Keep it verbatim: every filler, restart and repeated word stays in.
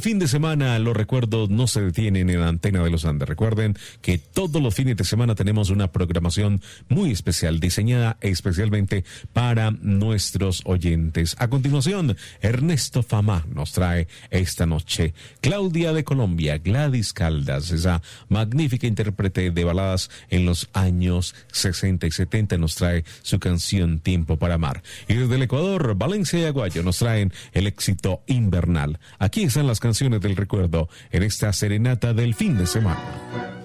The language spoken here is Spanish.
fin de semana los recuerdos no se detienen en la antena de los Andes. Recuerden que todos los fines de semana tenemos una programación muy especial, diseñada especialmente para nuestros oyentes. A continuación, Ernesto Fama nos trae esta noche Claudia de Colombia, Gladys Caldas, esa magnífica intérprete de baladas en los años sesenta y setenta, nos trae su canción Tiempo para Amar. Y desde el Ecuador, Valencia y Aguayo nos traen el éxito Invernal. Aquí están las canciones del recuerdo en esta serenata del fin de semana.